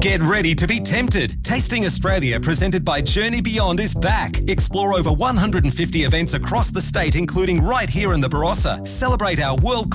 Get ready to be tempted. Tasting Australia, presented by Journey Beyond, is back. Explore over 150 events across the state, including right here in the Barossa. Celebrate our world